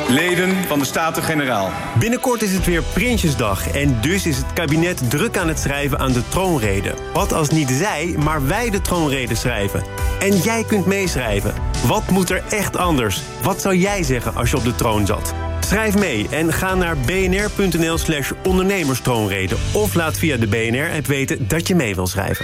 Leden van de Staten-Generaal. Binnenkort is het weer Prinsjesdag en dus is het kabinet druk aan het schrijven aan de troonrede. Wat als niet zij, maar wij de troonrede schrijven? En jij kunt meeschrijven. Wat moet er echt anders? Wat zou jij zeggen als je op de troon zat? Schrijf mee en ga naar bnr.nl/ondernemerstroonrede... of laat via de BNR-app weten dat je mee wil schrijven.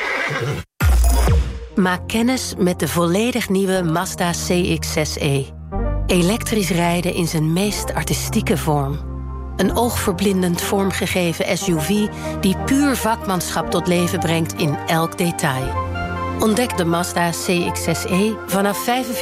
Maak kennis met de volledig nieuwe Mazda CX-6e. Elektrisch rijden in zijn meest artistieke vorm. Een oogverblindend vormgegeven SUV die puur vakmanschap tot leven brengt in elk detail. Ontdek de Mazda CX-6e vanaf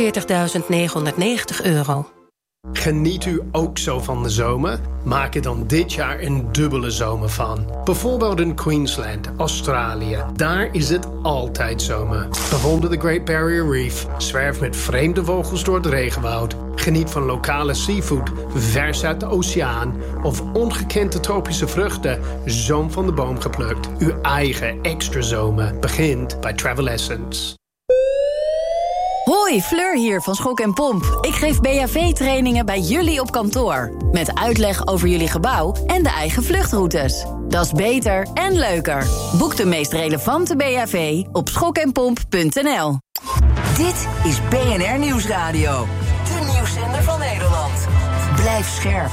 €45.990. Geniet u ook zo van de zomer? Maak er dan dit jaar een dubbele zomer van. Bijvoorbeeld in Queensland, Australië. Daar is het altijd zomer. Bewonder de Great Barrier Reef. Zwerf met vreemde vogels door het regenwoud. Geniet van lokale seafood, vers uit de oceaan. Of ongekende tropische vruchten, zoom van de boom geplukt. Uw eigen extra zomer begint bij Travel Essence. Hoi, Fleur hier van Schok en Pomp. Ik geef BHV-trainingen bij jullie op kantoor. Met uitleg over jullie gebouw en de eigen vluchtroutes. Dat is beter en leuker. Boek de meest relevante BHV op schokenpomp.nl. Dit is BNR Nieuwsradio. De nieuwszender van Nederland. Blijf scherp.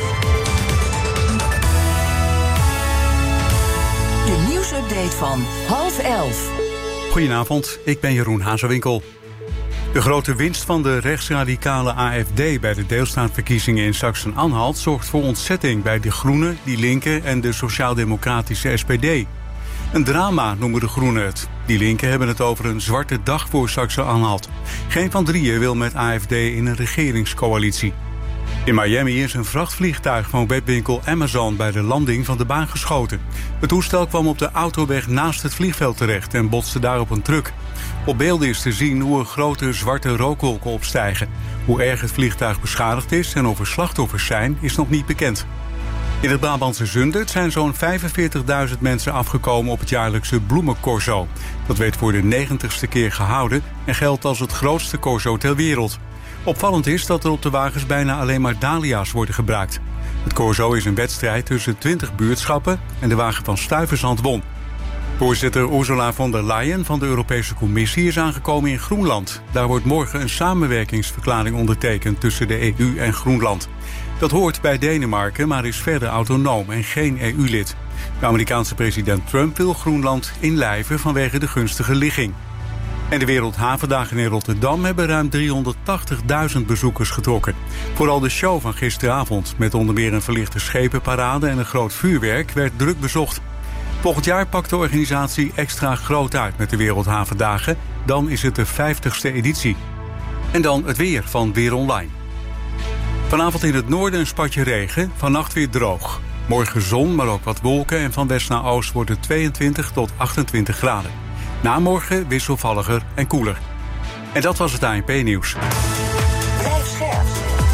De nieuwsupdate van 10:30. Goedenavond, ik ben Jeroen Hazewinkel. De grote winst van de rechtsradicale AfD bij de deelstaatverkiezingen in Sachsen-Anhalt zorgt voor ontzetting bij de Groenen, die Linken en de sociaal-democratische SPD. Een drama noemen de Groenen het. Die Linken hebben het over een zwarte dag voor Sachsen-Anhalt. Geen van drieën wil met AfD in een regeringscoalitie. In Miami is een vrachtvliegtuig van webwinkel Amazon bij de landing van de baan geschoten. Het toestel kwam op de autoweg naast het vliegveld terecht en botste daar op een truck. Op beelden is te zien hoe er grote zwarte rookwolken opstijgen. Hoe erg het vliegtuig beschadigd is en of er slachtoffers zijn, is nog niet bekend. In het Brabantse Zundert zijn zo'n 45.000 mensen afgekomen op het jaarlijkse bloemencorso. Dat werd voor de 90ste keer gehouden en geldt als het grootste corso ter wereld. Opvallend is dat er op de wagens bijna alleen maar dahlia's worden gebruikt. Het corso is een wedstrijd tussen 20 buurtschappen en de wagen van Stuyvesant won. Voorzitter Ursula von der Leyen van de Europese Commissie is aangekomen in Groenland. Daar wordt morgen een samenwerkingsverklaring ondertekend tussen de EU en Groenland. Dat hoort bij Denemarken, maar is verder autonoom en geen EU-lid. De Amerikaanse president Trump wil Groenland inlijven vanwege de gunstige ligging. En de Wereldhavendagen in Rotterdam hebben ruim 380.000 bezoekers getrokken. Vooral de show van gisteravond, met onder meer een verlichte schepenparade en een groot vuurwerk, werd druk bezocht. Volgend jaar pakt de organisatie extra groot uit met de Wereldhavendagen. Dan is het de 50ste editie. En dan het weer van Weer Online. Vanavond in het noorden een spatje regen, vannacht weer droog. Morgen zon, maar ook wat wolken en van west naar oost wordt het 22 tot 28 graden. Na morgen wisselvalliger en koeler. En dat was het ANP-nieuws. Blijf scherp.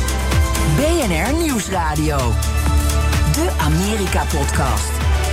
BNR Nieuwsradio. De Amerika-podcast.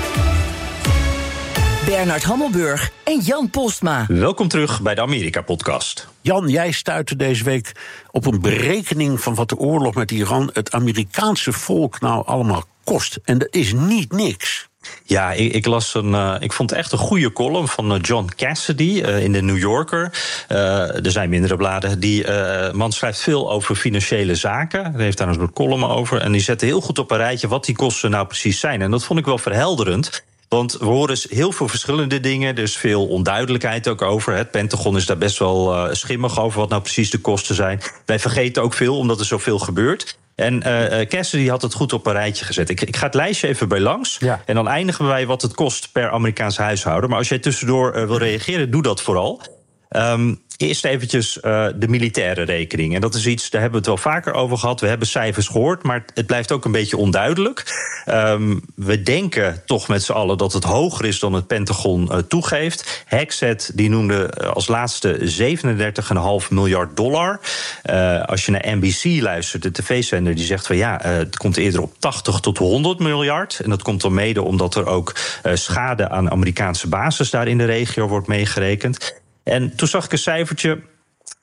Bernard Hammelburg en Jan Postma. Welkom terug bij de Amerika-podcast. Jan, jij stuitte deze week op een berekening van wat de oorlog met Iran het Amerikaanse volk nou allemaal kost. En dat is niet niks. Ja, ik vond het echt een goede column van John Cassidy in de New Yorker. Er zijn mindere bladen. Die man schrijft veel over financiële zaken. Hij heeft daar een soort column over. En die zette heel goed op een rijtje wat die kosten nou precies zijn. En dat vond ik wel verhelderend. Want we horen heel veel verschillende dingen. Er is veel onduidelijkheid ook over. Het Pentagon is daar best wel schimmig over wat nou precies de kosten zijn. Wij vergeten ook veel, omdat er zoveel gebeurt. En Cassidy had het goed op een rijtje gezet. Ik ga het lijstje even bij langs. Ja. En dan eindigen we bij wat het kost per Amerikaans huishouden. Maar als jij tussendoor wil reageren, doe dat vooral. Eerst eventjes de militaire rekening. En dat is iets, daar hebben we het wel vaker over gehad. We hebben cijfers gehoord, maar het blijft ook een beetje onduidelijk. We denken toch met z'n allen dat het hoger is dan het Pentagon toegeeft. Hexet die noemde als laatste $37,5 miljard. Als je naar NBC luistert, de tv-zender, die zegt van ja, het komt eerder op 80 tot 100 miljard. En dat komt dan mede omdat er ook schade aan Amerikaanse bases daar in de regio wordt meegerekend. En toen zag ik een cijfertje.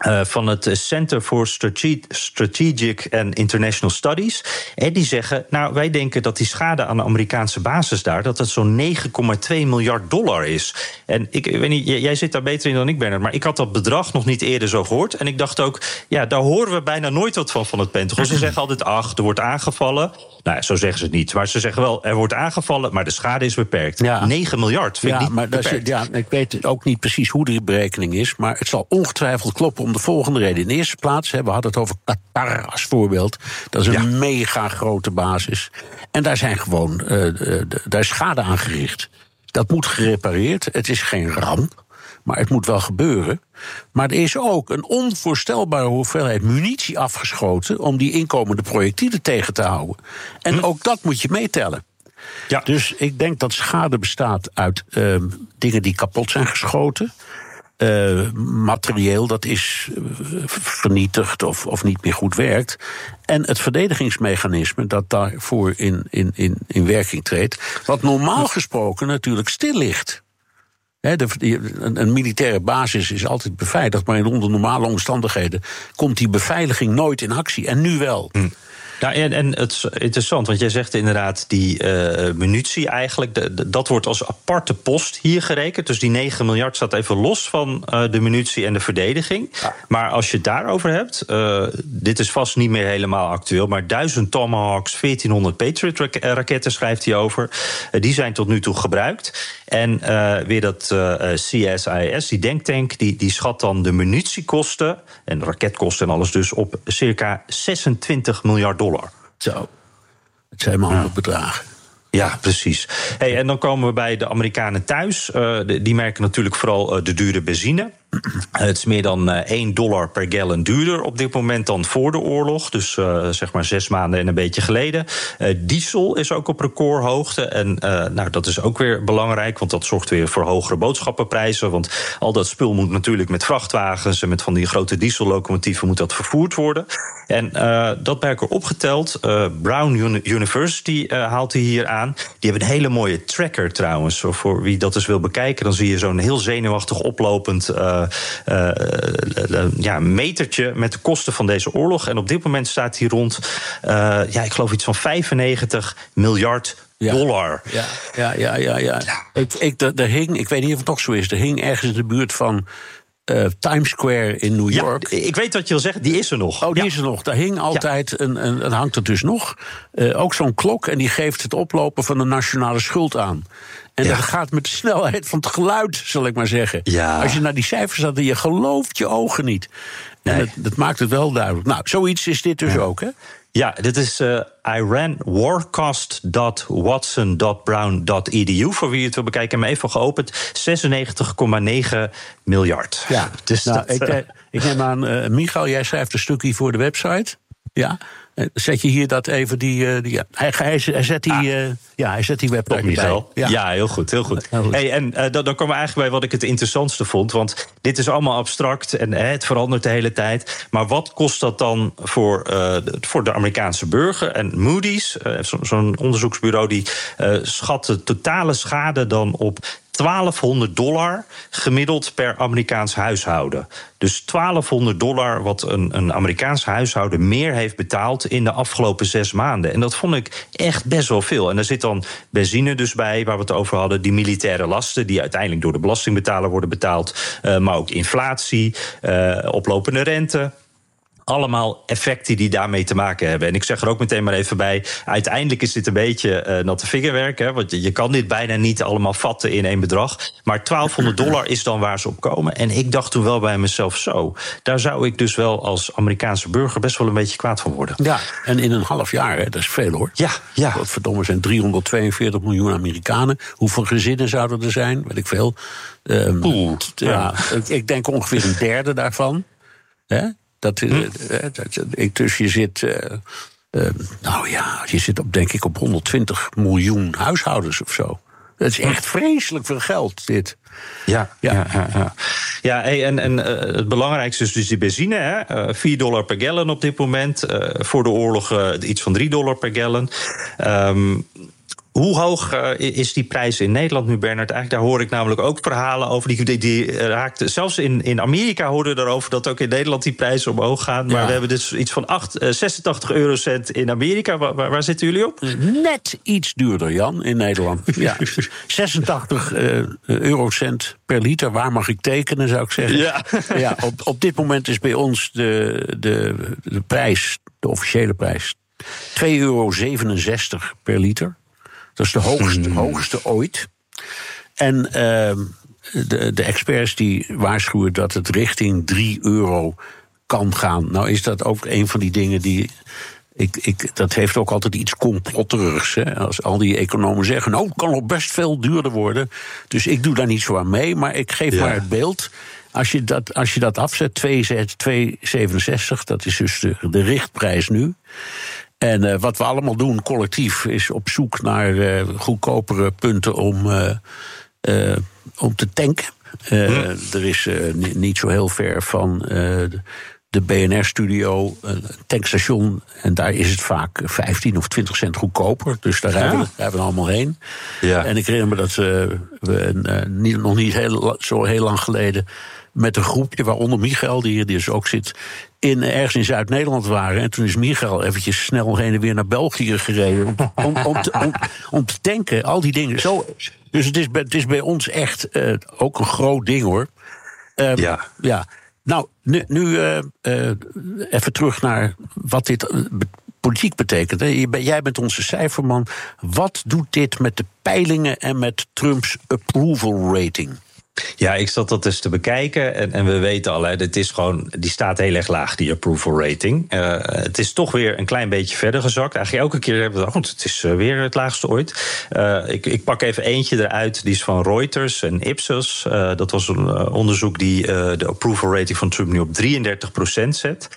van het Center for Strategic and International Studies. En die zeggen, nou, wij denken dat die schade aan de Amerikaanse basis daar, dat het zo'n $9,2 miljard is. En ik weet niet, jij zit daar beter in dan ik, Bernard, maar ik had dat bedrag nog niet eerder zo gehoord. En ik dacht ook, ja, daar horen we bijna nooit wat van het Pentagon. Ze zeggen altijd, er wordt aangevallen. Nou ja, zo zeggen ze het niet. Maar ze zeggen wel, er wordt aangevallen, maar de schade is beperkt. Ja. 9 miljard vind ik niet beperkt. Ik weet ook niet precies hoe die berekening is, maar het zal ongetwijfeld kloppen om de volgende reden. In de eerste plaats, we hadden het over Qatar als voorbeeld. Dat is een mega grote basis. En daar zijn gewoon daar is schade aan gericht. Dat moet gerepareerd. Het is geen ramp, maar het moet wel gebeuren. Maar er is ook een onvoorstelbare hoeveelheid munitie afgeschoten om die inkomende projectielen tegen te houden. En ook dat moet je meetellen. Ja. Dus ik denk dat schade bestaat uit dingen die kapot zijn geschoten. Materieel dat is vernietigd of niet meer goed werkt. En het verdedigingsmechanisme dat daarvoor in werking treedt, wat normaal gesproken natuurlijk stil ligt. Een militaire basis is altijd beveiligd, maar onder normale omstandigheden komt die beveiliging nooit in actie. En nu wel. Ja, en het is interessant, want jij zegt inderdaad die munitie eigenlijk, dat wordt als aparte post hier gerekend. Dus die 9 miljard staat even los van de munitie en de verdediging. Ja. Maar als je het daarover hebt, dit is vast niet meer helemaal actueel, maar 1000 Tomahawks, 1400 Patriot-raketten schrijft hij over. Die zijn tot nu toe gebruikt. En weer dat CSIS, die denktank, die schat dan de munitiekosten en raketkosten en alles dus op circa $26 miljard. Zo, het zijn maar andere bedragen. Ja, precies. Hey, en dan komen we bij de Amerikanen thuis. Die merken natuurlijk vooral de dure benzine. Het is meer dan $1 per gallon duurder op dit moment dan voor de oorlog. Dus zeg maar 6 maanden en een beetje geleden. Diesel is ook op recordhoogte. En dat is ook weer belangrijk, want dat zorgt weer voor hogere boodschappenprijzen. Want al dat spul moet natuurlijk met vrachtwagens en met van die grote diesellocomotieven moet dat vervoerd worden. En dat bij elkaar opgeteld, Brown University haalt hij hier aan. Die hebben een hele mooie tracker trouwens. Voor wie dat eens wil bekijken, dan zie je zo'n heel zenuwachtig oplopend metertje met de kosten van deze oorlog. En op dit moment staat hij rond, ik geloof iets van $95 miljard. Ja. Er hing, ik weet niet of het nog zo is, er hing ergens in de buurt van Times Square in New York. Ja, ik weet wat je wil zeggen, die is er nog. Oh, die is er nog. Daar hing altijd, en hangt er dus nog, ook zo'n klok. En die geeft het oplopen van de nationale schuld aan. En dat gaat met de snelheid van het geluid, zal ik maar zeggen. Ja. Als je naar die cijfers staat, je gelooft je ogen niet. En Nee. dat maakt het wel duidelijk. Nou, zoiets is dit dus ook, hè? Ja, dit is iranwarcost.watson.brown.edu, voor wie het wil bekijken. Maar even geopend, 96,9 miljard. Ja, dus ik neem aan, Michael, jij schrijft een stukje voor de website. Ja, zet je hier dat even hij zet die website bij. Ja, heel goed, heel goed. Hey, en dan komen we eigenlijk bij wat ik het interessantste vond. Want dit is allemaal abstract en het verandert de hele tijd. Maar wat kost dat dan voor de Amerikaanse burger? En Moody's, zo'n onderzoeksbureau, die schat de totale schade dan op $1200 gemiddeld per Amerikaans huishouden. Dus $1200 wat een Amerikaans huishouden meer heeft betaald in de afgelopen 6 maanden. En dat vond ik echt best wel veel. En daar zit dan benzine dus bij, waar we het over hadden, die militaire lasten die uiteindelijk door de belastingbetaler worden betaald, maar ook inflatie, oplopende rente. Allemaal effecten die daarmee te maken hebben. En ik zeg er ook meteen maar even bij, uiteindelijk is dit een beetje natte vingerwerk, hè, want je kan dit bijna niet allemaal vatten in één bedrag. Maar $1200 is dan waar ze op komen. En ik dacht toen wel bij mezelf, zo, daar zou ik dus wel als Amerikaanse burger best wel een beetje kwaad van worden. Ja, en in een half jaar, hè, dat is veel hoor. Ja. Godverdomme, zijn 342 miljoen Amerikanen. Hoeveel gezinnen zouden er zijn? Weet ik veel. Ik denk ongeveer een derde daarvan. Hè? Dus je zit, je zit op 120 miljoen huishoudens of zo. Dat is echt vreselijk veel geld, dit. Ja, en het belangrijkste is dus die benzine, hè? $4 per gallon op dit moment. Voor de oorlog iets van $3 per gallon. Hoe hoog is die prijs in Nederland nu, Bernard? Eigenlijk daar hoor ik namelijk ook verhalen over. Die raakten, zelfs in Amerika hoorden we erover dat ook in Nederland die prijzen omhoog gaan. Maar we hebben dus iets van 86 eurocent in Amerika. Waar zitten jullie op? Net iets duurder, Jan, in Nederland. Ja, 86 eurocent per liter. Waar mag ik tekenen, zou ik zeggen? Ja, op dit moment is bij ons de prijs, de officiële prijs, €2,67 per liter. Dat is de hoogste ooit. En de experts die waarschuwen dat het richting €3 kan gaan. Nou is dat ook een van die dingen die... dat heeft ook altijd iets complotterigs. Hè? Als al die economen zeggen, nou, het kan nog best veel duurder worden. Dus ik doe daar niet zo aan mee, maar ik geef maar het beeld. Als je dat afzet, 2,67, dat is dus de richtprijs nu. En wat we allemaal doen collectief is op zoek naar goedkopere punten om te tanken. Er is niet zo heel ver van de BNR-studio een tankstation. En daar is het vaak 15 of 20 cent goedkoper. Dus daar rijden we allemaal heen. Ja. En ik herinner me dat we nog niet zo heel lang geleden met een groepje, waaronder Michael, die hier dus ook zit, ergens in Zuid-Nederland waren. En toen is Michael eventjes snel heen en weer naar België gereden om te tanken, al die dingen. Zo, dus het is bij ons echt ook een groot ding, hoor. Ja. Nou, nu even terug naar wat dit politiek betekent. Jij bent onze cijferman. Wat doet dit met de peilingen en met Trumps approval rating? Ja, ik zat dat eens te bekijken en we weten al, dit is gewoon, die staat heel erg laag, die approval rating. Het is toch weer een klein beetje verder gezakt. Eigenlijk elke keer hebben we het is weer het laagste ooit. Ik pak even eentje eruit, die is van Reuters en Ipsos. Dat was een onderzoek die de approval rating van Trump nu op 33% zet.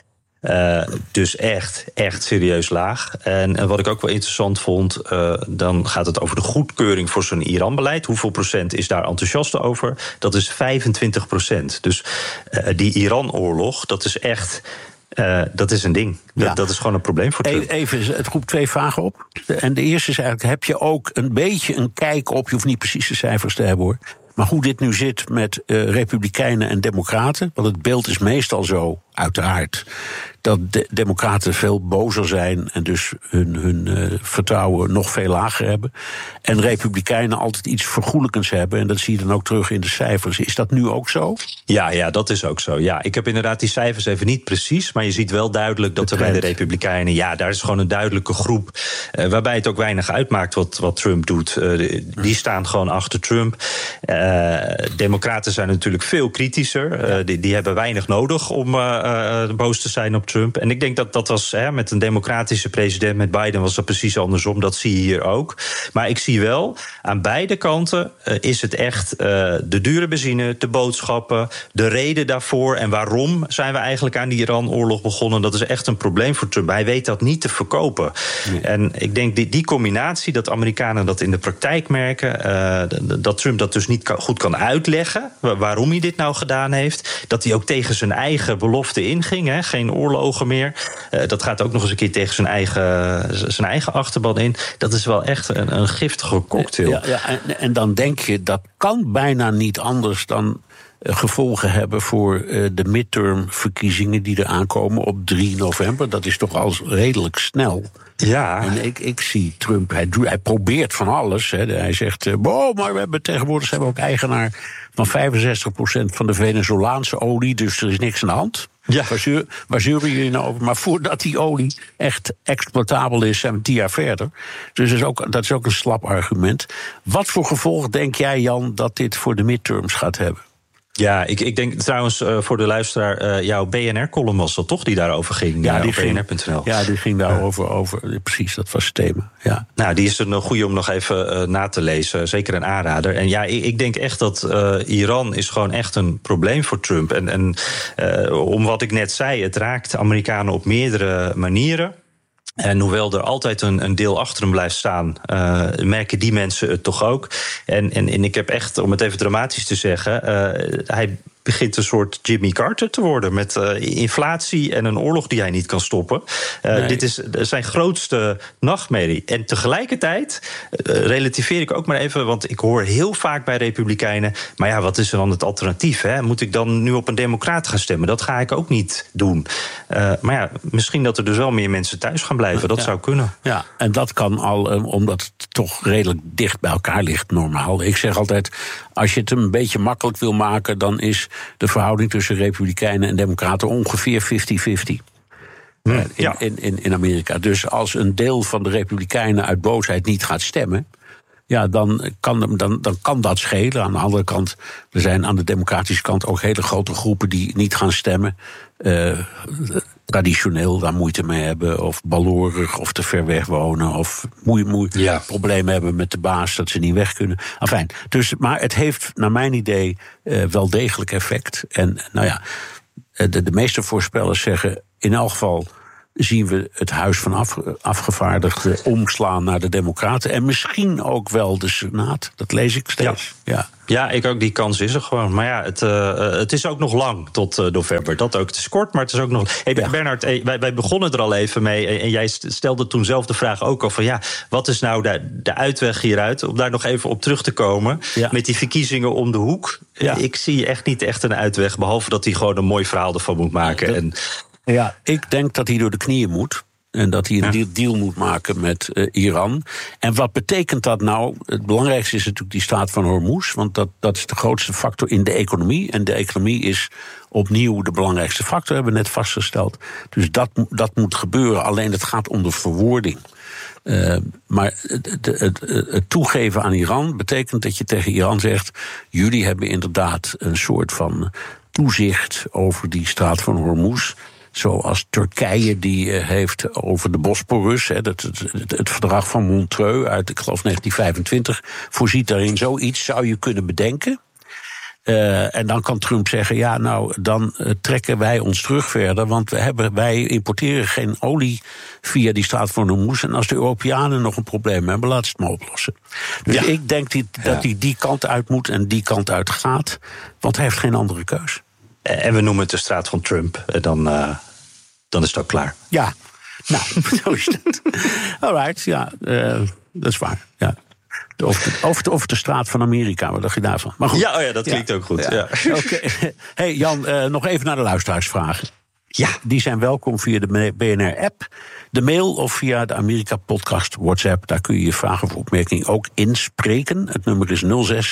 Dus echt serieus laag. En wat ik ook wel interessant vond, dan gaat het over de goedkeuring voor zo'n Iran-beleid. Hoeveel procent is daar enthousiast over? Dat is 25%. Dus die Iran-oorlog, dat is echt... dat is een ding. Dat is gewoon een probleem voor Trump. Even, het roept twee vragen op. En de eerste is eigenlijk, heb je ook een beetje een kijk op... je hoeft niet precies de cijfers te hebben, hoor... maar hoe dit nu zit met republikeinen en democraten... want het beeld is meestal zo, uiteraard... dat de democraten veel bozer zijn... en dus hun vertrouwen nog veel lager hebben. En republikeinen altijd iets vergoelijkends hebben... en dat zie je dan ook terug in de cijfers. Is dat nu ook zo? Ja, dat is ook zo. Ja, ik heb inderdaad die cijfers even niet precies... maar je ziet wel duidelijk dat er bij de republikeinen... daar is gewoon een duidelijke groep... waarbij het ook weinig uitmaakt wat Trump doet. Die staan gewoon achter Trump... Democraten zijn natuurlijk veel kritischer. Die hebben weinig nodig om boos te zijn op Trump. En ik denk dat was met een democratische president, met Biden was dat precies andersom. Dat zie je hier ook. Maar ik zie wel, aan beide kanten is het echt de dure benzine, de boodschappen, de reden daarvoor en waarom zijn we eigenlijk aan die Iran-oorlog begonnen. Dat is echt een probleem voor Trump. Hij weet dat niet te verkopen. Nee. En ik denk die combinatie, dat Amerikanen dat in de praktijk merken, dat Trump dat dus niet goed kan uitleggen waarom hij dit nou gedaan heeft. Dat hij ook tegen zijn eigen belofte inging. Geen oorlogen meer. Dat gaat ook nog eens een keer tegen zijn eigen achterban in. Dat is wel echt een giftige cocktail. En dan denk je, dat kan bijna niet anders dan gevolgen hebben voor de midterm-verkiezingen die er aankomen op 3 november. Dat is toch al redelijk snel. Ja. En ik zie Trump, hij probeert van alles. Hij zegt, maar we hebben tegenwoordig ook eigenaar van 65% van de Venezolaanse olie, dus er is niks aan de hand. Ja. Waar zeuren jullie nou over? Maar voordat die olie echt exploitabel is, zijn we 10 jaar verder. Dus dat is ook een slap argument. Wat voor gevolg denk jij, Jan, dat dit voor de midterms gaat hebben? Ja, ik denk trouwens voor de luisteraar, jouw BNR-column was dat toch die daarover ging? Ja, die op BNR.nl. Ja, die ging daarover. Over, precies, dat was het thema. Ja. Nou, die is een goede om nog even na te lezen. Zeker een aanrader. En ja, ik denk echt dat Iran is gewoon echt een probleem voor Trump. En om wat ik net zei, het raakt Amerikanen op meerdere manieren. En hoewel er altijd een deel achter hem blijft staan, merken die mensen het toch ook. En ik heb echt, om het even dramatisch te zeggen, hij begint een soort Jimmy Carter te worden met inflatie en een oorlog die hij niet kan stoppen. Dit is zijn grootste nachtmerrie. En tegelijkertijd relativeer ik ook maar even, want ik hoor heel vaak bij Republikeinen, maar ja, wat is er dan het alternatief? Hè? Moet ik dan nu op een democraat gaan stemmen? Dat ga ik ook niet doen. Maar ja, misschien dat er dus wel meer mensen thuis gaan blijven. Dat zou kunnen. Ja, en dat kan al, omdat het toch redelijk dicht bij elkaar ligt normaal. Ik zeg altijd, als je het een beetje makkelijk wil maken, dan is de verhouding tussen Republikeinen en Democraten ongeveer 50-50. In Amerika. Dus als een deel van de Republikeinen uit boosheid niet gaat stemmen, ja, dan kan dat schelen. Aan de andere kant, er zijn aan de democratische kant ook hele grote groepen die niet gaan stemmen. Traditioneel daar moeite mee hebben, of balorig, of te ver weg wonen, of problemen hebben met de baas dat ze niet weg kunnen. Enfin, maar het heeft naar mijn idee wel degelijk effect. En nou ja, de meeste voorspellers zeggen in elk geval zien we het Huis van Afgevaardigden omslaan naar de Democraten. En misschien ook wel de Senaat. Dat lees ik steeds. Ja, ik ook. Die kans is er gewoon. Maar ja, het is ook nog lang tot november. Dat ook. Het is kort, maar het is ook nog. Hey, Bernard, wij begonnen er al even mee. En jij stelde toen zelf de vraag ook al van ja, wat is nou de uitweg hieruit? Om daar nog even op terug te komen. Ja. Met die verkiezingen om de hoek. Ja. Ik zie niet echt een uitweg. Behalve dat hij gewoon een mooi verhaal ervan moet maken. Ja, ik denk dat hij door de knieën moet. En dat hij een deal moet maken met Iran. En wat betekent dat nou? Het belangrijkste is natuurlijk die staat van Hormuz. Want dat is de grootste factor in de economie. En de economie is opnieuw de belangrijkste factor, hebben we net vastgesteld. Dus dat moet gebeuren. Alleen het gaat om de verwoording. Maar het toegeven aan Iran betekent dat je tegen Iran zegt, jullie hebben inderdaad een soort van toezicht over die straat van Hormuz. Zoals Turkije die heeft over de Bosporus. Het verdrag van Montreux uit, ik geloof, 1925... voorziet daarin. Zoiets zou je kunnen bedenken. En dan kan Trump zeggen, ja, nou, dan trekken wij ons terug verder. Want wij importeren geen olie via die straat van Hormuz. En als de Europeanen nog een probleem hebben, laten ze het maar oplossen. Dus ik denk dat hij die kant uit moet en die kant uit gaat. Want hij heeft geen andere keus. En we noemen het de straat van Trump. Dan is het ook klaar. Ja, nou, zo is het. Alright, ja, dat is waar. Ja. Of de straat van Amerika, wat dacht je daarvan? Maar goed. Ja, dat klinkt ook goed. Ja. Okay. Hey Jan, nog even naar de luisteraarsvragen. Ja, die zijn welkom via de BNR-app, de mail of via de Amerika-podcast WhatsApp. Daar kun je je vragen of opmerkingen ook inspreken. Het nummer is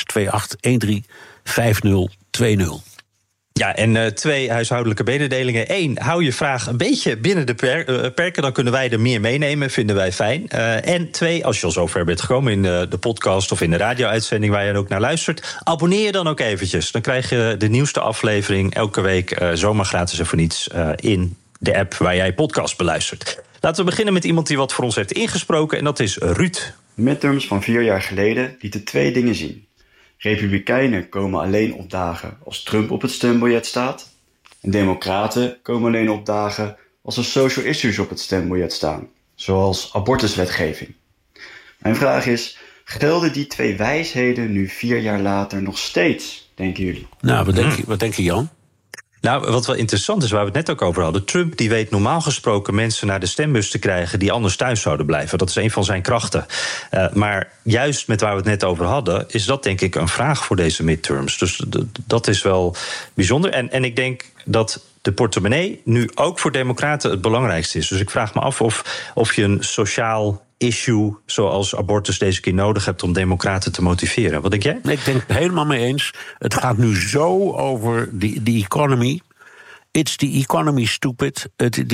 0628135020. Ja, en 2 huishoudelijke mededelingen. 1, hou je vraag een beetje binnen de perken. Dan kunnen wij er meer meenemen, vinden wij fijn. En 2, als je al zover bent gekomen in de podcast of in de radio-uitzending waar je ook naar luistert, abonneer je dan ook eventjes. Dan krijg je de nieuwste aflevering elke week zomaar gratis en voor niets in de app waar jij podcast beluistert. Laten we beginnen met iemand die wat voor ons heeft ingesproken. En dat is Ruud. Midterms van 4 jaar geleden lieten 2 dingen zien. Republikeinen komen alleen opdagen als Trump op het stembiljet staat. En democraten komen alleen opdagen als er social issues op het stembiljet staan. Zoals abortuswetgeving. Mijn vraag is, gelden die 2 wijsheden nu 4 jaar later nog steeds, denken jullie? Nou, wat denk je, Jan? Nou, wat wel interessant is, waar we het net ook over hadden. Trump die weet normaal gesproken mensen naar de stembus te krijgen die anders thuis zouden blijven. Dat is een van zijn krachten. Maar juist met waar we het net over hadden, is dat denk ik een vraag voor deze midterms. Dus dat is wel bijzonder. En ik denk dat de portemonnee nu ook voor democraten het belangrijkste is. Dus ik vraag me af of je een sociaal issue zoals abortus deze keer nodig hebt om democraten te motiveren. Wat denk jij? Ik denk het helemaal mee eens. Het gaat nu zo over die economy. It's the economy, stupid.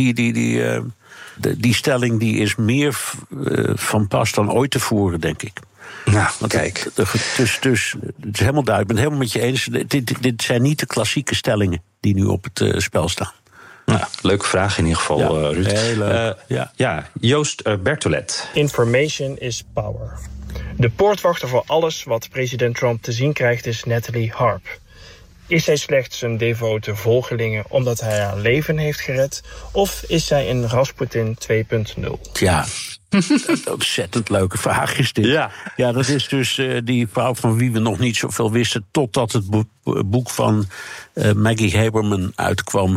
Die stelling die is meer van pas dan ooit tevoren, denk ik. Nou, kijk. Dus het is helemaal duidelijk. Ik ben het helemaal met je eens. Dit zijn niet de klassieke stellingen die nu op het spel staan. Nou, leuke vraag in ieder geval, Ruud. Heel leuk. Joost Bertolet. Information is power. De poortwachter voor alles wat president Trump te zien krijgt is Natalie Harp. Is zij slechts een devote volgelinge omdat hij haar leven heeft gered? Of is zij een Rasputin 2.0? Ja, een ontzettend leuke vraag is dit. Ja, dat is dus die vrouw van wie we nog niet zoveel wisten, totdat het boek van Maggie Haberman uitkwam.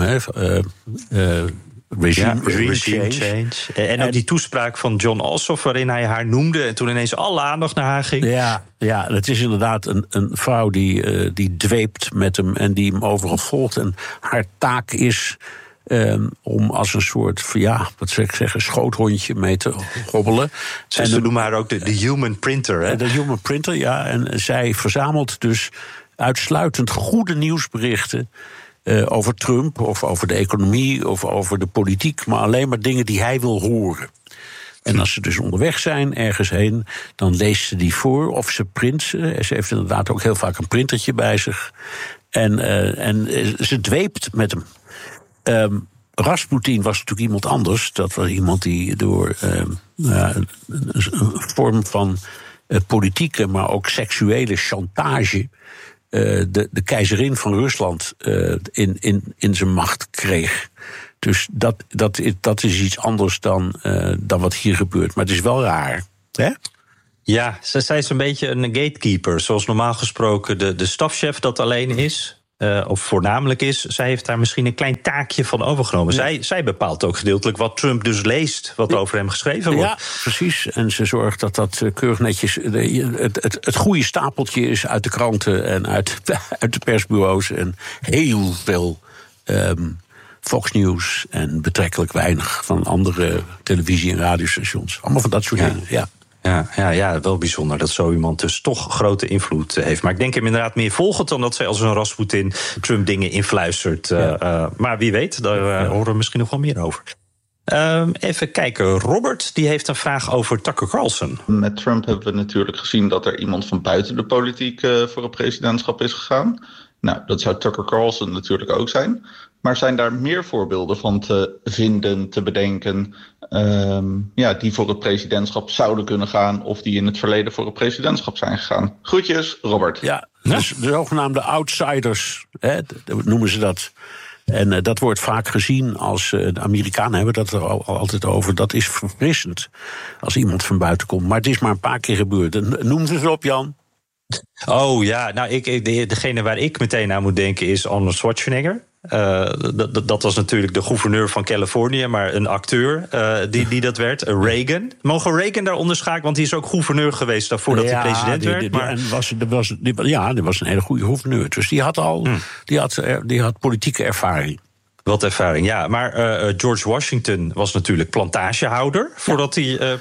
Regime Change. En ook die toespraak van John Ossoff, waarin hij haar noemde en toen ineens alle aandacht naar haar ging. Ja, het is inderdaad een vrouw die dweept met hem en die hem overal volgt. En haar taak is om als een soort, wat zou ik zeggen, schoothondje mee te hobbelen. Ze noemen haar ook de human printer. Hè? De human printer, ja. En zij verzamelt dus uitsluitend goede nieuwsberichten over Trump of over de economie of over de politiek, maar alleen maar dingen die hij wil horen. En als ze dus onderweg zijn, ergens heen, dan leest ze die voor of ze print ze. Ze heeft inderdaad ook heel vaak een printertje bij zich. En ze dweept met hem. Rasputin was natuurlijk iemand anders. Dat was iemand die door een vorm van politieke, maar ook seksuele chantage de keizerin van Rusland in zijn macht kreeg. Dus dat is iets anders dan wat hier gebeurt. Maar het is wel raar, hè? Ja, zij is een beetje een gatekeeper. Zoals normaal gesproken de stafchef dat alleen is, of voornamelijk is. Zij heeft daar misschien een klein taakje van overgenomen. Ja. Zij bepaalt ook gedeeltelijk wat Trump dus leest, wat over hem geschreven wordt. Ja, precies. En ze zorgt dat keurig netjes het goede stapeltje is uit de kranten en uit de persbureaus. En heel veel Fox News en betrekkelijk weinig van andere televisie- en radiostations. Allemaal van dat soort dingen, ja. Ja, wel bijzonder dat zo iemand dus toch grote invloed heeft. Maar ik denk hem inderdaad meer volgend dan dat zij als een Rasputin Trump dingen influistert. Maar wie weet, daar horen we misschien nog wel meer over. Even kijken, Robert die heeft een vraag over Tucker Carlson. Met Trump hebben we natuurlijk gezien dat er iemand van buiten de politiek voor het presidentschap is gegaan. Nou, dat zou Tucker Carlson natuurlijk ook zijn. Maar zijn daar meer voorbeelden van te vinden, te bedenken, die voor het presidentschap zouden kunnen gaan of die in het verleden voor het presidentschap zijn gegaan? Groetjes, Robert. Ja, dus de zogenaamde outsiders, noemen ze dat. En dat wordt vaak gezien als, de Amerikanen hebben dat er altijd over, dat is verfrissend als iemand van buiten komt. Maar het is maar een paar keer gebeurd. Noem ze op, Jan. Oh ja, nou degene waar ik meteen aan moet denken is Arnold Schwarzenegger. Dat was natuurlijk de gouverneur van Californië, maar een acteur die dat werd. Reagan. Mogen Reagan daar onderschakelen? Want die is ook gouverneur geweest daarvoor dat hij president werd. Die was een hele goede gouverneur. Dus die had politieke ervaring. Wat ervaring, ja. Maar George Washington was natuurlijk plantagehouder voordat hij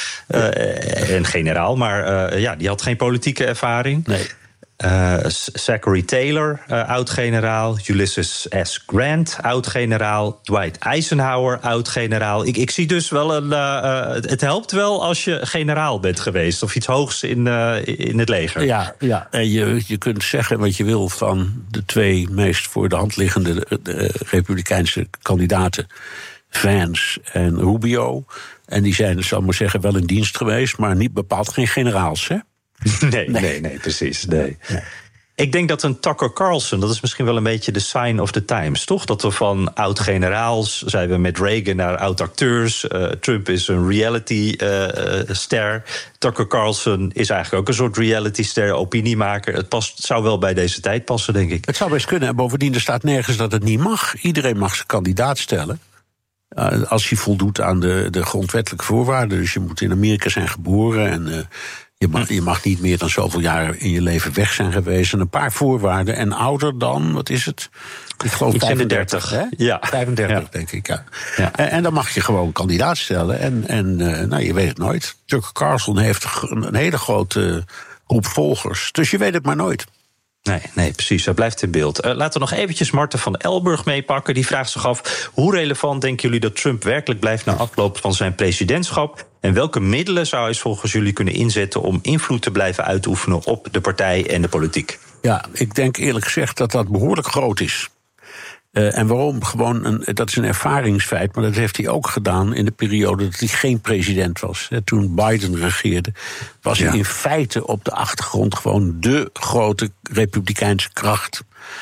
een generaal, maar die had geen politieke ervaring. Nee. Zachary Taylor, oud-generaal. Ulysses S. Grant, oud-generaal. Dwight Eisenhower, oud-generaal. Ik zie dus wel het helpt wel als je generaal bent geweest of iets hoogs in het leger. Ja. En je kunt zeggen wat je wil van de twee meest voor de hand liggende republikeinse kandidaten, Vance en Rubio. En die zijn, zal ik maar zeggen, wel in dienst geweest, maar niet bepaald geen generaals, hè? Nee, precies. Nee. Ik denk dat een Tucker Carlson, dat is misschien wel een beetje de sign of the times, toch? Dat we van oud-generaals zijn we met Reagan naar oud-acteurs. Trump is een reality-ster. Tucker Carlson is eigenlijk ook een soort reality-ster, opiniemaker. Het zou wel bij deze tijd passen, denk ik. Het zou best kunnen. En bovendien, er staat nergens dat het niet mag. Iedereen mag zijn kandidaat stellen. Als hij voldoet aan de grondwettelijke voorwaarden. Dus je moet in Amerika zijn geboren en je mag niet meer dan zoveel jaar in je leven weg zijn geweest. En een paar voorwaarden. En ouder dan, wat is het? Ik geloof 35, hè? Ja. 35, denk ik, ja. En dan mag je gewoon kandidaat stellen. En je weet het nooit. Tucker Carlson heeft een hele grote groep volgers. Dus je weet het maar nooit. Nee, precies. Dat blijft in beeld. Laten we nog eventjes Marten van Elburg meepakken. Die vraagt zich af, hoe relevant denken jullie dat Trump werkelijk blijft na afloop van zijn presidentschap? En welke middelen zou hij volgens jullie kunnen inzetten om invloed te blijven uitoefenen op de partij en de politiek? Ja, ik denk eerlijk gezegd dat dat behoorlijk groot is. En waarom? Dat is een ervaringsfeit, maar dat heeft hij ook gedaan in de periode dat hij geen president was. Toen Biden regeerde, was hij in feite op de achtergrond gewoon de grote republikeinse kracht.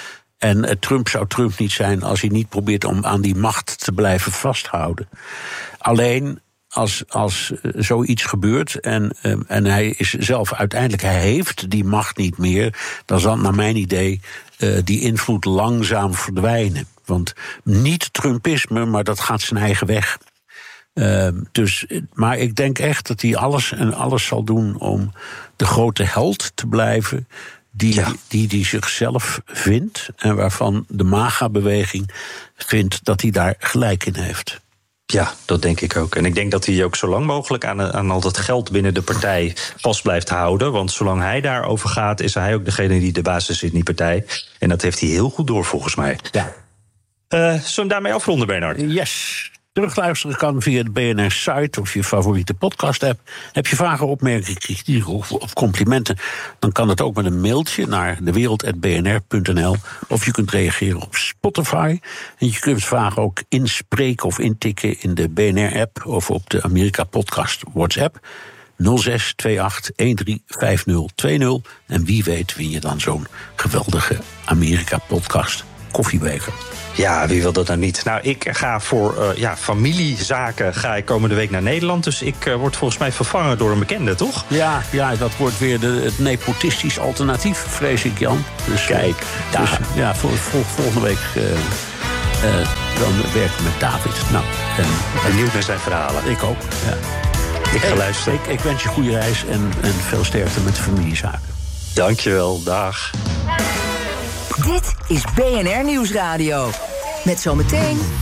En Trump zou Trump niet zijn als hij niet probeert om aan die macht te blijven vasthouden. Alleen als zoiets gebeurt en hij is zelf uiteindelijk, hij heeft die macht niet meer, dan zal naar mijn idee die invloed langzaam verdwijnen. Want niet Trumpisme, maar dat gaat zijn eigen weg. Maar ik denk echt dat hij alles zal doen om de grote held te blijven die zichzelf vindt en waarvan de MAGA-beweging vindt dat hij daar gelijk in heeft. Ja, dat denk ik ook. En ik denk dat hij ook zo lang mogelijk aan al dat geld binnen de partij vast blijft houden. Want zolang hij daarover gaat, is hij ook degene die de basis is in die partij. En dat heeft hij heel goed door, volgens mij. Ja. Zullen we daarmee afronden, Bernard? Yes. Terugluisteren kan via de BNR-site of je favoriete podcast-app. Heb je vragen, opmerkingen, kritiek of complimenten, dan kan het ook met een mailtje naar dewereld@bnr.nl. Of je kunt reageren op Spotify. En je kunt vragen ook inspreken of intikken in de BNR-app of op de Amerika-podcast WhatsApp 0628135020. En wie weet win je dan zo'n geweldige Amerika-podcast koffiebeker. Ja, wie wil dat nou niet? Nou, ik ga voor familiezaken ga ik komende week naar Nederland. Dus ik word volgens mij vervangen door een bekende, toch? Ja, dat wordt weer het nepotistisch alternatief, vrees ik, Jan. Dus, kijk, volgende week dan werk ik met David. Nou, benieuwd naar zijn verhalen. Ik ook, ja. Ik ga luisteren. Ik wens je goede reis en veel sterkte met de familiezaken. Dankjewel, dag. Dit is BNR Nieuwsradio. Met zometeen